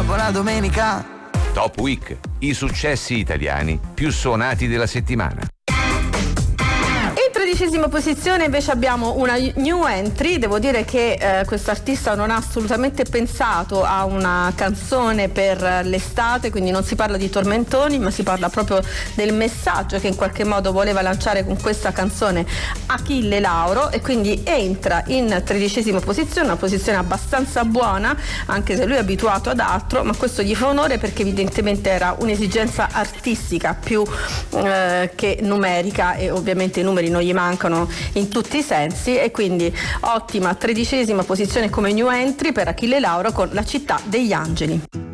dopo la domenica. Top Week, i successi italiani più suonati della settimana. In 13ª posizione invece abbiamo una new entry. Devo dire che questo artista non ha assolutamente pensato a una canzone per l'estate, quindi non si parla di tormentoni, ma si parla proprio del messaggio che in qualche modo voleva lanciare con questa canzone Achille Lauro, e quindi entra in 13ª posizione, una posizione abbastanza buona, anche se lui è abituato ad altro, ma questo gli fa onore perché evidentemente era un'esigenza artistica più che numerica, e ovviamente i numeri non gli mancano in tutti i sensi, e quindi ottima 13ª posizione come new entry per Achille Lauro con La città degli angeli.